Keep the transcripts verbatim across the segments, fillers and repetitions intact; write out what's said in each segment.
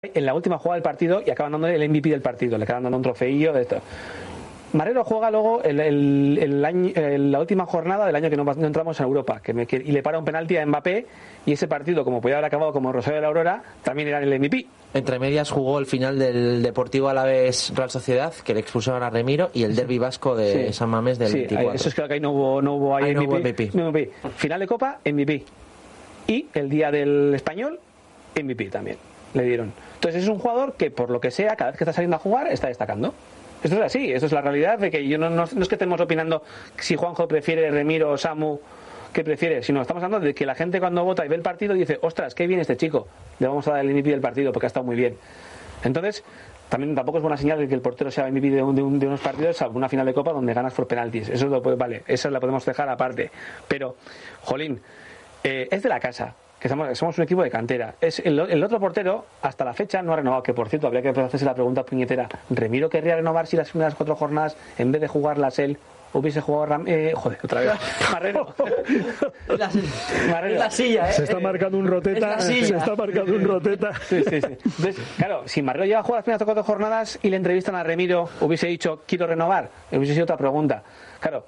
en la última jugada del partido y acaban dando el M V P del partido, le acaban dando un trofeillo de esto. Marrero juega luego el, el, el año, el, la última jornada del año que no, no entramos a Europa que me, que, y le para un penalti a Mbappé y ese partido, como podía haber acabado como Rosario de la Aurora, también era el M V P. Entre medias jugó el final del Deportivo Alavés Real Sociedad, que le expulsaron a Remiro, y el derbi vasco de sí. San Mamés del sí, veinticuatro. Eso es que ahí no hubo, no hubo, ahí ahí M V P, no hubo M V P. No M V P. Final de Copa, M V P. Y el día del Español, M V P también le dieron. Entonces es un jugador que, por lo que sea, cada vez que está saliendo a jugar, está destacando. Esto es así, esto es la realidad de que yo no, no, no es que estemos opinando si Juanjo prefiere Remiro o Samu, que prefiere, sino estamos hablando de que la gente cuando vota y ve el partido dice, ostras, qué bien este chico, le vamos a dar el M V P del partido porque ha estado muy bien. Entonces, también tampoco es buena señal de que el portero sea M V P de, un, de, un, de unos partidos, salvo una final de Copa donde ganas por penaltis. Eso lo puede, vale, esa la podemos dejar aparte. Pero, jolín, eh, es de la casa. Que somos, somos un equipo de cantera. Es el, el otro portero, hasta la fecha, no ha renovado. Que por cierto, habría que hacerse la pregunta puñetera. ¿Remiro querría renovar si las primeras cuatro jornadas, en vez de jugarlas él, hubiese jugado Ram... eh, joder, otra vez Marrero? la, Marrero. La silla, ¿eh? Se está marcando un roteta. Se está marcando un roteta. Sí, sí, sí. Entonces, claro, si Marrero lleva a jugar las primeras cuatro jornadas y le entrevistan a Remiro, hubiese dicho, quiero renovar. Hubiese sido otra pregunta. Claro.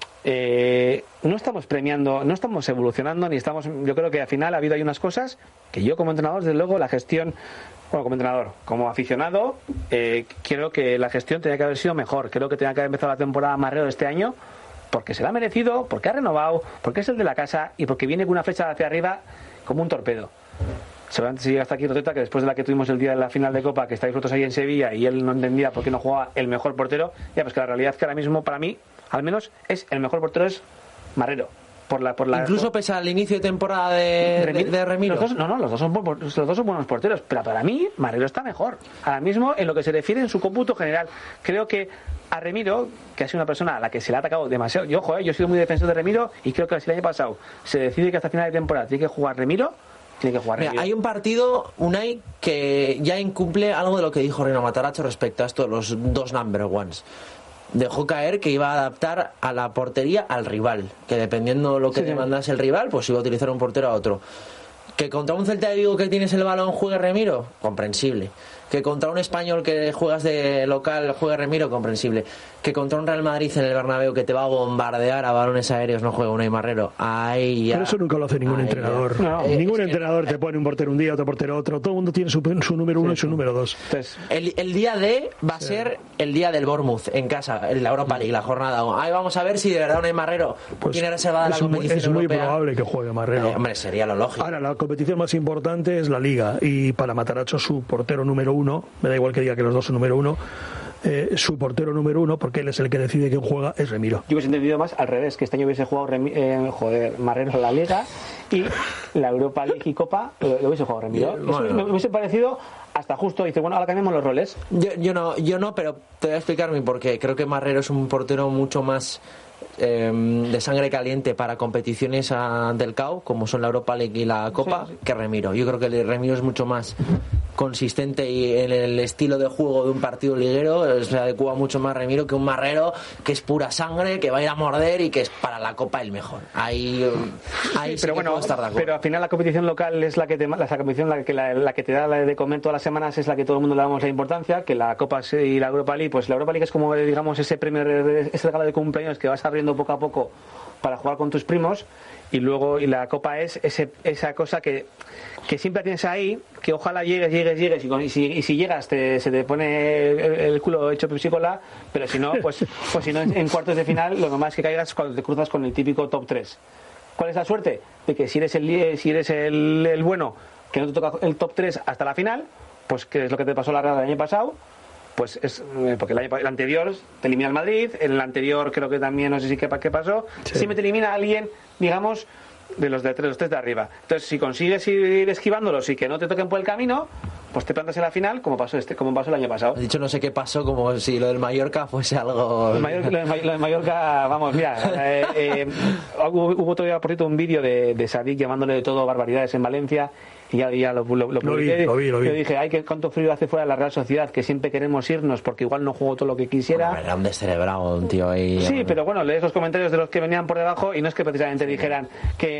Eh, no estamos premiando, no estamos evolucionando, ni estamos. Yo creo que al final ha habido hay unas cosas que yo como entrenador, desde luego, la gestión, bueno, como entrenador, como aficionado, eh, creo que la gestión tenía que haber sido mejor. Creo que tenía que haber empezado la temporada Marrero de este año, porque se la ha merecido, porque ha renovado, porque es el de la casa y porque viene con una flecha hacia arriba como un torpedo. Seguramente si llega hasta aquí Roteta, que después de la que tuvimos el día de la final de Copa, que estáis vosotros ahí en Sevilla y él no entendía por qué no jugaba el mejor portero, ya pues que la realidad es que ahora mismo para mí al menos es el mejor portero es Marrero por la por la incluso por... pese al inicio de temporada de Remiro, de, de Remiro. Los dos, no no los dos son los dos son buenos porteros, pero para mí Marrero está mejor ahora mismo en lo que se refiere en su cómputo general. Creo que a Remiro, que ha sido una persona a la que se le ha atacado demasiado, yo ojo, eh, yo he sido muy defensor de Remiro y creo que si el año pasado se decide que hasta final de temporada tiene que jugar Remiro, tiene que jugar. Mira, hay un partido, Unai, que ya incumple algo de lo que dijo Reino Mataracho respecto a esto de los dos number ones. Dejó caer que iba a adaptar a la portería al rival, que dependiendo de lo que sí, demandase el rival, pues iba a utilizar un portero a otro. Que contra un Celta de Vigo que tienes el balón juegue Remiro, comprensible. Que contra un Español que juegas de local juegue Remiro, comprensible. Que contra un Real Madrid en el Bernabéu que te va a bombardear a balones aéreos no juega Unai Marrero. Ahí ya. Pero eso nunca lo hace ningún Ahí entrenador. No, ningún entrenador te pone un portero un día, otro portero otro. Todo el mundo tiene su, su número uno sí, y su sí. número dos. Entonces, el, el día D va a sí. ser el día del Bournemouth en casa, en la Europa League, la jornada. Ahí vamos a ver si de verdad Unai Marrero pues tiene reservada la competición Es muy europea. probable que juegue Marrero. Eh, hombre, sería lo lógico. Ahora, la competición más importante es la Liga y para Mataracho su portero número uno, me da igual que diga que los dos son número uno, eh, su portero número uno, porque él es el que decide quién juega, es Remiro. Yo hubiese entendido más al revés, que este año hubiese jugado Remi, eh, joder, Marrero en la Liga y la Europa League y Copa lo, lo hubiese jugado Remiro. Eso bueno. me hubiese parecido hasta justo. Dice, bueno, ahora cambiamos los roles. Yo, yo no, yo no, pero te voy a explicar mi porqué. Creo que Marrero es un portero mucho más eh, de sangre caliente para competiciones a, del C A O, como son la Europa League y la Copa, sí, sí. que Remiro. Yo creo que el Remiro es mucho más consistente y en el estilo de juego de un partido liguero se adecua mucho más Remiro que un Marrero que es pura sangre, que va a ir a morder y que es para la Copa el mejor. Ahí, ahí sí, sí pero que bueno, puedo estar de acuerdo. Pero al final la competición local es la que te, la competición la que, la, la que te da la de comer todas las semanas, es la que todo el mundo le damos la importancia, que la Copa y la Europa League, pues la Europa League es como, digamos, ese premio, ese regalo de cumpleaños que vas abriendo poco a poco para jugar con tus primos, y luego y la Copa es ese, esa cosa que, que siempre tienes ahí, que ojalá llegues, llegues, llegues, y, con, y, si, y si llegas te, se te pone el, el culo hecho pepsicola, pero si no, pues, pues si no en, en cuartos de final, lo normal es que caigas cuando te cruzas con el típico top tres. ¿Cuál es la suerte? De que si eres el, si eres el, el bueno, que no te toca el top tres hasta la final, pues que es lo que te pasó la Real el año pasado, pues es porque el, año, el anterior te elimina el Madrid, el anterior creo que también, no sé si qué, qué pasó, sí. siempre te elimina a alguien, digamos, de los de tres, los tres de arriba. Entonces, si consigues ir esquivándolos y que no te toquen por el camino, pues te plantas en la final, como pasó este, como pasó el año pasado. He dicho no sé qué pasó, como si lo del Mallorca fuese algo. El Mallorca, lo, de, lo de Mallorca, vamos, mira, eh, eh, hubo, hubo todavía por cierto un vídeo de, de Sadik llamándole de todo barbaridades en Valencia. Y ya, ya lo, lo, lo, lo, vi, lo vi, lo vi. Yo dije, ay, que cuánto frío hace fuera de la Real Sociedad, que siempre queremos irnos porque igual no juego todo lo que quisiera. Bueno, era un descerebrado un tío ahí. Sí, pero bueno, lees los comentarios de los que venían por debajo y no es que precisamente sí. dijeran que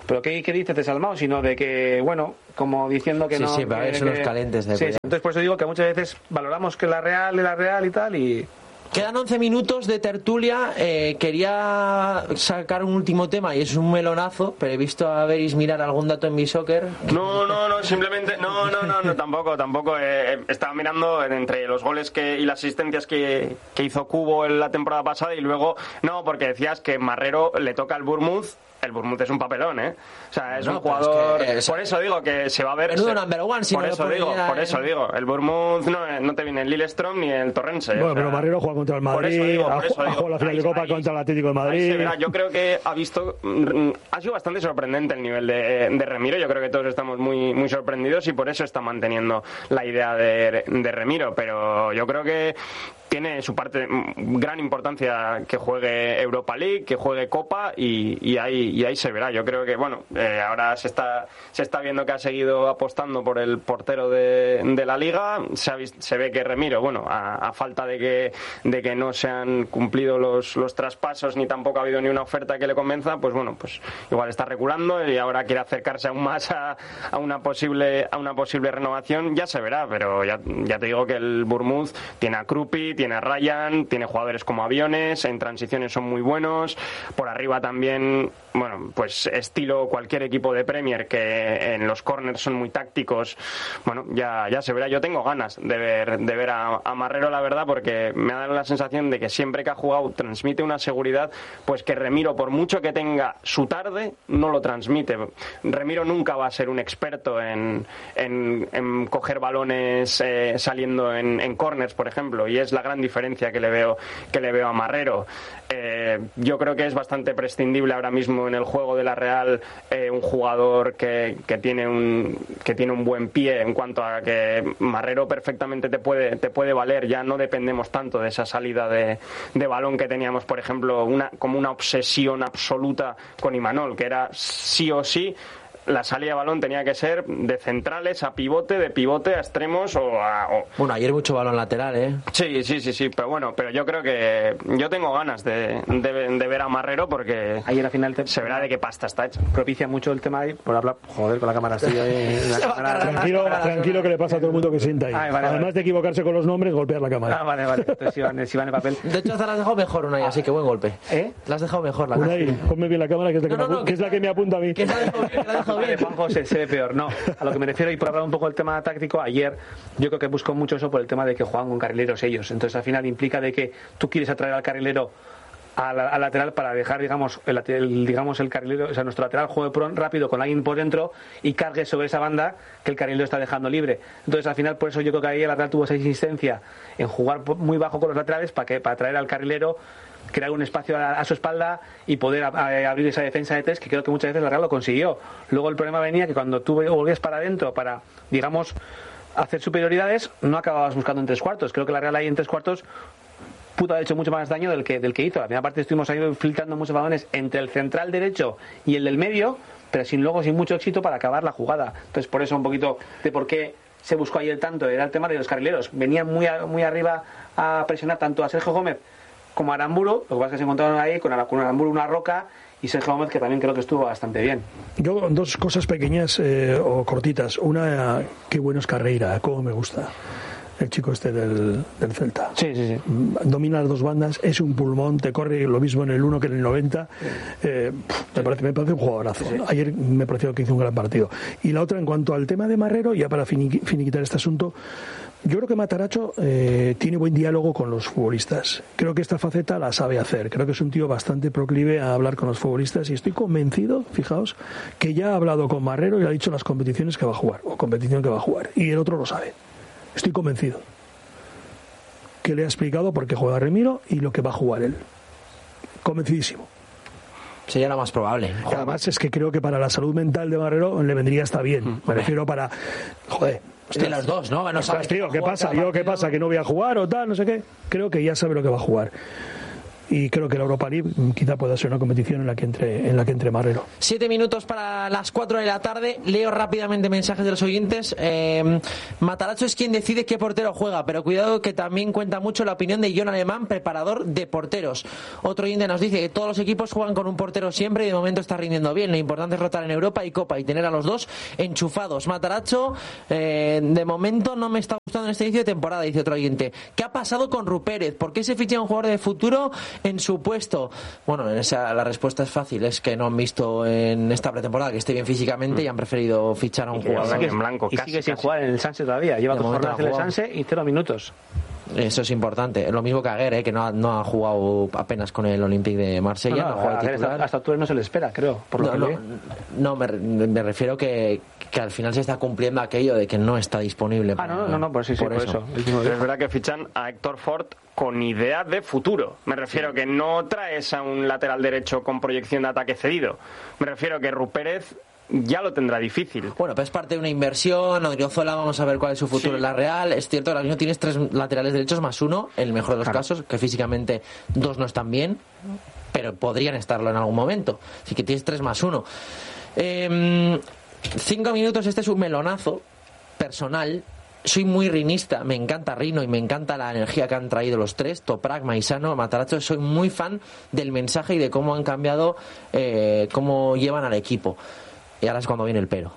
pero ¿qué, qué dices de Salmao? Sino de que, bueno, como diciendo que sí, no... Sí, sí, para ver son los calientes de sí, sí. Entonces por eso digo que muchas veces valoramos que la Real es la Real y tal, y... Quedan once minutos de tertulia. Eh, quería sacar un último tema y es un melonazo, pero he visto a Beris mirar algún dato en mi soccer. No, no, no, simplemente. No, no, no, no tampoco, tampoco. Eh, estaba mirando entre los goles que y las asistencias que, que hizo Cubo en la temporada pasada y luego. No, porque decías que Marrero le toca al Bournemouth. El Bournemouth es un papelón, ¿eh? O sea, es no, un jugador... Es que, es... Por eso digo que se va a ver... Menudo number one, si por no eso digo, ya, por eh. eso digo. El Bournemouth no, no te viene el Lillestrøm ni el Torrense. Bueno, o sea, pero Marrero juega contra el Madrid, por eso digo, por eso ha, digo. ha jugado la final ahí, de Copa ahí, contra el Atlético de Madrid. Verá, yo creo que ha visto... Ha sido bastante sorprendente el nivel de, de Remiro. Yo creo que todos estamos muy, muy sorprendidos y por eso está manteniendo la idea de, de Remiro. Pero yo creo que tiene su parte, gran importancia que juegue Europa League, que juegue Copa y, y, ahí, y ahí se verá. Yo creo que, bueno, eh, ahora se está se está viendo que ha seguido apostando por el portero de, de la Liga. Se, ha visto, se ve que Remiro, bueno, a, a falta de que de que no se han cumplido los, los traspasos ni tampoco ha habido ni una oferta que le convenza, pues bueno, pues igual está reculando y ahora quiere acercarse aún más a, a una posible a una posible renovación. Ya se verá, pero ya, ya te digo que el Bournemouth tiene a Krupi, tiene a Ryan, tiene jugadores como Aviones, en transiciones son muy buenos, por arriba también, bueno, pues estilo cualquier equipo de Premier que en los corners son muy tácticos. Bueno, ya, ya se verá. Yo tengo ganas de ver, de ver a, a Marrero, la verdad, porque me ha dado la sensación de que siempre que ha jugado transmite una seguridad, pues que Remiro, por mucho que tenga su tarde, no lo transmite. Remiro nunca va a ser un experto en, en, en coger balones eh, saliendo en, en corners, por ejemplo, y es la gran diferencia que le veo, que le veo a Marrero. Eh, yo creo que es bastante prescindible ahora mismo en el juego de la Real eh, un jugador que, que tiene un que tiene un buen pie en cuanto a que Marrero perfectamente te puede te puede valer. Ya no dependemos tanto de esa salida de, de balón que teníamos, por ejemplo, una como una obsesión absoluta con Imanol, que era sí o sí la salida de balón tenía que ser de centrales a pivote, de pivote a extremos o a... O... Bueno, ayer mucho balón lateral, ¿eh? Sí, sí, sí, sí, pero bueno, pero yo creo que yo tengo ganas de, de, de ver a Marrero porque ayer al final te... se verá de qué pasta está hecho. Propicia mucho el tema ahí, por hablar, joder, con la cámara estoy ahí... La cámara... Tranquilo, tranquilo que le pasa a todo el mundo que sienta ahí. Ay, vale, Además vale. de equivocarse con los nombres, golpear la cámara. Ah, vale, vale, entonces si van, si van en papel. De hecho, te la has dejado mejor, Unai, así que buen golpe. ¿Eh? La has dejado mejor la cámara. Unai, ponme bien la cámara, que es la, no, que, no, me, no, que, es la que me apunta a mí. Que la has dejado bien, que la has dejado bien. Juanjo se, se ve peor, no. A lo que me refiero, y por hablar un poco del tema táctico, ayer yo creo que busco mucho eso por el tema de que juegan con carrileros ellos. Entonces al final implica de que tú quieres atraer al carrilero al, al lateral para dejar, digamos, el, el, digamos, el carrilero, o sea, nuestro lateral juegue rápido con alguien por dentro y cargue sobre esa banda que el carrilero está dejando libre. Entonces al final, por eso yo creo que ahí el lateral tuvo esa insistencia en jugar muy bajo con los laterales para que para atraer al carrilero, crear un espacio a, a su espalda y poder a, a abrir esa defensa de tres, que creo que muchas veces la Real lo consiguió. Luego el problema venía que cuando tú volvías para adentro para, digamos, hacer superioridades, no acababas buscando en tres cuartos. Creo que la Real ahí en tres cuartos pudo haber hecho mucho más daño del que, del que hizo. La primera parte estuvimos ahí filtrando muchos balones entre el central derecho y el del medio, pero sin luego sin mucho éxito para acabar la jugada. Entonces por eso un poquito de por qué se buscó ayer tanto era el tema de los carrileros. Venían muy, a, muy arriba a presionar tanto a Sergio Gómez como a Aramburu. Lo que pasa es que se encontraron ahí con Aramburu una roca y Sergio Gómez, que también creo que estuvo bastante bien. Yo, dos cosas pequeñas eh, o cortitas. Una, qué bueno es Carreira, cómo me gusta el chico este del, del Celta. Sí, sí, sí. Domina las dos bandas, es un pulmón, te corre lo mismo en el uno que en el noventa. Eh, me, parece, me parece un jugadorazo. Sí. Ayer me pareció que hizo un gran partido. Y la otra, en cuanto al tema de Marrero, ya para finiquitar este asunto, yo creo que Matarazzo eh, tiene buen diálogo con los futbolistas. Creo que esta faceta la sabe hacer. Creo que es un tío bastante proclive a hablar con los futbolistas y estoy convencido, fijaos, que ya ha hablado con Marrero y le ha dicho las competiciones que va a jugar o competición que va a jugar. Y el otro lo sabe. Estoy convencido que le ha explicado por qué juega Remiro y lo que va a jugar él. Convencidísimo. Sería lo más probable. Y además es que creo que para la salud mental de Marrero le vendría hasta bien. Mm, Me refiero para... Joder. De los dos, ¿no? Ostras, tío, ¿qué pasa? Yo, ¿qué pasa? ¿Que no voy a jugar o tal? No sé qué. Creo que ya sabe lo que va a jugar. y creo que la Europa League quizá pueda ser una competición en la que entre, en la que entre Marrero. Siete minutos para las cuatro de la tarde. Leo rápidamente mensajes de los oyentes. Eh, Matarazzo es quien decide qué portero juega, pero cuidado que también cuenta mucho la opinión de John Alemán, preparador de porteros. Otro oyente nos dice que todos los equipos juegan con un portero siempre y de momento está rindiendo bien. Lo importante es rotar en Europa y Copa y tener a los dos enchufados. Matarazzo, eh, de momento no me está gustando en este inicio de temporada, dice otro oyente. ¿Qué ha pasado con Rupérez? ¿Por qué se ficha un jugador de futuro en su puesto? Bueno, en esa, la respuesta es fácil, es que no han visto en esta pretemporada que esté bien físicamente y han preferido fichar a un jugador en blanco. Y sigue sin jugar en el Sanse todavía. Lleva dos jornadas en el Sanse y cero minutos. Eso es importante. Lo mismo que Aguer, ¿eh? que no ha, no ha jugado apenas con el Olympique de Marsella. No, no, no, hasta, hasta octubre no se le espera, creo. Por lo no, que no, no me, me refiero que, que al final se está cumpliendo aquello de que no está disponible. Ah, para, no, no, no, por, sí, sí, por, por eso. eso. Es verdad que fichan a Héctor Fort con idea de futuro. Me refiero sí. que no traes a un lateral derecho con proyección de ataque cedido. Me refiero que Rupérez ya lo tendrá difícil. Bueno, pero es parte de una inversión. Odriozola, vamos a ver cuál es su futuro sí. en la Real. Es cierto, ahora mismo tienes tres laterales derechos más uno, en el mejor de los claro. casos, que físicamente dos no están bien, pero podrían estarlo en algún momento. Así que tienes tres más uno. Eh, cinco minutos, este es un melonazo personal. Soy muy rinista, me encanta Rino y me encanta la energía que han traído los tres, Toprak, Maisano, Matarazzo. Soy muy fan del mensaje y de cómo han cambiado, eh, cómo llevan al equipo. Y ahora es cuando viene el pero.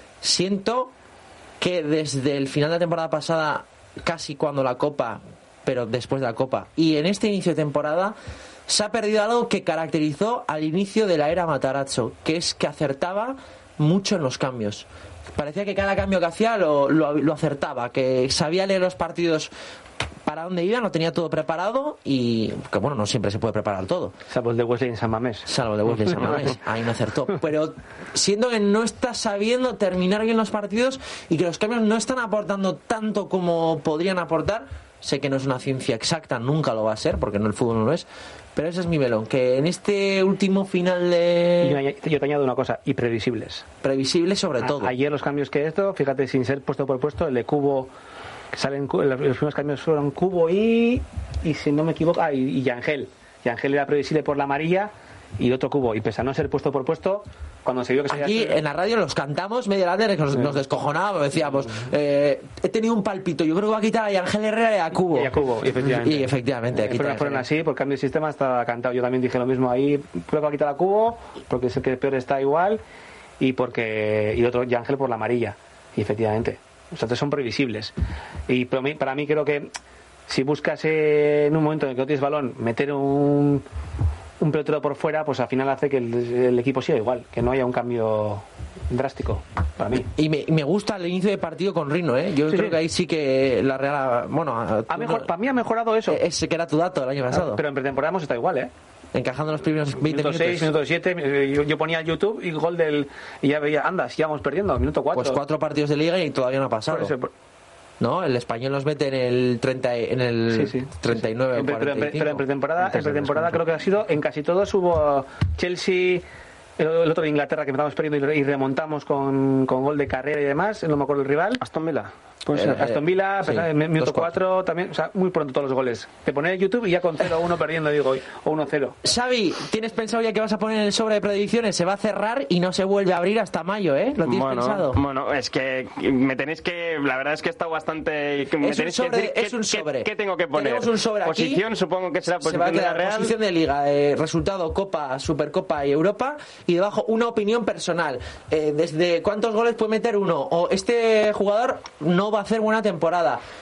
Siento que desde el final de la temporada pasada, casi cuando la Copa, pero después de la Copa, y en este inicio de temporada, se ha perdido algo que caracterizó al inicio de la era Matarazzo, que es que acertaba mucho en los cambios. Parecía que cada cambio que hacía lo, lo, lo acertaba, que sabía leer los partidos para dónde iban, lo tenía todo preparado y que bueno, no siempre se puede preparar todo. Salvo el de Wesley en San Mamés. Salvo el de Wesley en San Mamés, ahí no acertó. Pero siendo que no está sabiendo terminar bien los partidos y que los cambios no están aportando tanto como podrían aportar, sé que no es una ciencia exacta, nunca lo va a ser, porque no el fútbol no lo es, pero ese es mi melón, que en este último final de... Yo, yo te añado una cosa, y previsibles. Previsibles sobre a, todo. Ayer los cambios que esto, fíjate, sin ser puesto por puesto, el de Cubo, que salen, los primeros cambios fueron Cubo y, y si no me equivoco, ah, y, y Yangel. Yangel era previsible por la amarilla y otro Cubo, y pese a no ser puesto por puesto, cuando se vio que se aquí había... en la radio los cantamos media tarde, nos, sí. nos descojonábamos, decíamos eh, he tenido un palpito, yo creo que va a quitar a Yangel Herrera y a Cubo y a Cubo, y efectivamente, y efectivamente eh, fueron, fueron así, por cambio de sistema está cantado. Yo también dije lo mismo ahí, creo que va a quitar a Cubo porque es el que peor está igual, y porque y otro Yangel por la amarilla, y efectivamente, o sea, son previsibles. Y para mí, para mí creo que si buscas eh, en un momento en el que no tienes balón meter un un pelotero por fuera, pues al final hace que el, el equipo siga igual, que no haya un cambio drástico para mí. Y me, me gusta el inicio de partido con Rino, ¿eh? Yo sí, creo sí. que ahí sí que la Real, bueno, ha mejor, no, para mí ha mejorado eso. Ese que era tu dato el año pasado. Pero en pretemporada hemos estado igual, ¿eh? Encajando los primeros veinte minuto minutos. seis, minuto siete, yo, yo ponía el YouTube y gol del y ya veía, anda, si vamos perdiendo, minuto cuatro. Pues cuatro partidos de liga y todavía no ha pasado. Por eso, por... No, el Español nos mete en el treinta, en el sí, sí, treinta y nueve, sí, sí. Pero, pero, pero en pretemporada, en pretemporada creo que ha sido en casi todos hubo Chelsea, el, el otro de Inglaterra que empezamos perdiendo y remontamos con, con gol de carrera y demás, no me acuerdo el rival. Aston Villa. Pues eh, Aston Villa, sí, minuto cuatro también, o sea, muy pronto todos los goles. Te pones en YouTube y ya con cero uno perdiendo, digo, o uno cero. Xavi, ¿tienes pensado ya que vas a poner el sobre de predicciones? Se va a cerrar y no se vuelve a abrir hasta mayo, ¿eh? ¿Lo tienes bueno, pensado? Bueno, es que me tenéis que... La verdad es que he estado bastante... Me es, un sobre, que decir, es ¿qué, un sobre. ¿Qué, qué tengo que poner? Tenemos un sobre aquí. Posición, supongo que será posición se va a quedar de la Real. Posición de Liga, eh, resultado Copa, Supercopa y Europa, y debajo una opinión personal. Eh, desde cuántos goles puede meter uno, o este jugador no va a hacer buena temporada,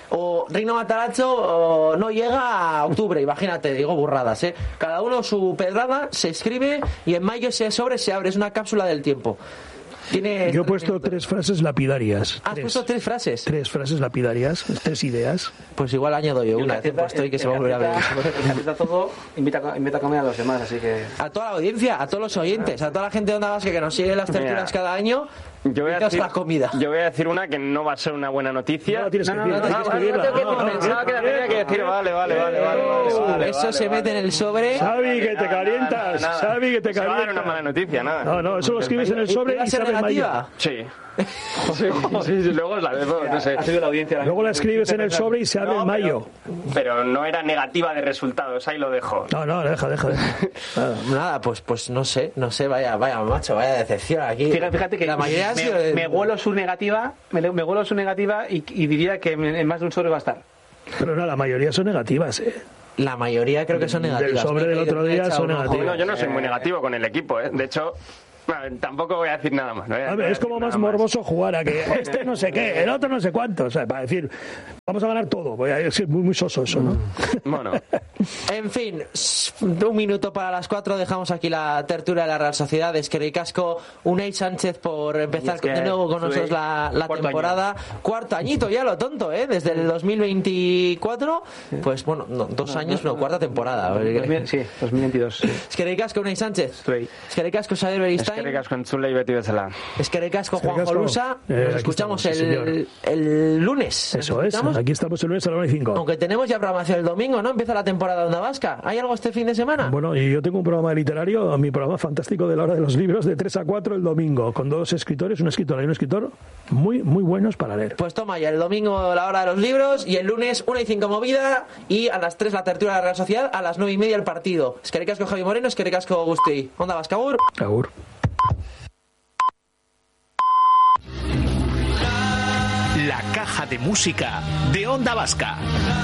o Rino Matarazzo o no llega a octubre, imagínate, digo burradas, ¿eh? Cada uno su pedrada, se escribe y en mayo ese sobre se abre, es una cápsula del tiempo. Tiene... Yo he puesto tres frases lapidarias. ¿Has tres. puesto tres frases? Tres frases lapidarias, tres ideas. Pues igual añado yo una, he puesto y que se va a volver a ver. El todo invita, invita a comer a los demás, así que... A toda la audiencia, a todos los oyentes, a toda la gente de Onda Vasca que nos sigue en las tertulias cada año, Yo voy, a decir, la comida. yo voy a decir una que no va a ser una buena noticia. No, tienes No, que no, no, escribirla. tienes que escribirla. No, no, no, pensaba que la tenía que decir. Vale, vale, vale, vale, vale, vale, Eso vale, se vale, mete vale. en el sobre. Xavi, que te calientas. Nada, nada. Xavi, que te Se va a dar una calientas. mala noticia, nada. No, no, eso lo escribes en el sobre ¿Iba a y ser sabe negativa? Maya. Sí. Sí, sí, sí, luego os la dejo, no sé. Ha sido la audiencia. Luego la escribes en el sobre y se abre No, en mayo. Pero no era negativa de resultados, ahí lo dejo. No, no, deja, deja. deja. Nada. Nada, pues pues no sé, no sé, vaya, vaya macho, vaya decepción aquí. Fíjate, fíjate que la mayoría ha me, sido de- me huelo su negativa, me, me huelo su negativa y, y diría que en más de un sobre va a estar. Pero no, la mayoría son negativas, ¿eh? La mayoría creo que son Del negativas. sobre Me he del caído- otro me he día echado son un ojo. negativas. No, yo no soy muy negativo con el equipo, ¿eh? De hecho, bueno, tampoco voy a decir nada más. No voy a- A no ver, voy a es como decir más nada morboso jugar a que este no sé qué, el otro no sé cuánto. O sea, para decir, vamos a ganar todo. Voy a decir, muy, muy soso eso, ¿no? Bueno, En fin, s- un minuto para las cuatro. Dejamos aquí la tertulia de la Real Sociedad. Es que ricasco Unai Sánchez por empezar Y es que de nuevo con soy nosotros la, la cuarto temporada. Cuarto añito, ya lo tonto, ¿eh? Desde el dos mil veinticuatro, pues bueno, no, dos años, no, cuarta temporada. dos mil, sí, dos mil veintidós. Es que ricasco Unai Sánchez. Zuei. Es que ricasco Xavier es que Beristain. ricasco Entzule y Beti bezala. Es que ricasco Es que Juanjo ricasco. Lusa. Eh, Nos aquí escuchamos estamos, sí, el, el lunes. ¿Nos Eso es. escuchamos? Aquí estamos el lunes a la una y cinco. Aunque tenemos ya programación el domingo, ¿no? Empieza la temporada de Onda Vasca. ¿Hay algo este fin de semana? Bueno, y yo tengo un programa literario, mi programa fantástico de la hora de los libros, de tres a cuatro el domingo, con dos escritores, una escritora y un escritor muy, muy buenos para leer. Pues toma ya el domingo la hora de los libros y el lunes una y cinco movida y a las tres la tertulia de la Real Sociedad, a las nueve y media el partido. Es que ricasco Javi Moreno, es que ricasco Agustí. Onda Vasca, agur. Agur. La caja de música de Onda Vasca.